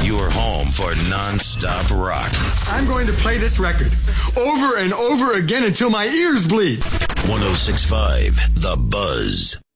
Your home for non-stop rock. I'm going to play this record over and over again until my ears bleed. 106.5 The Buzz.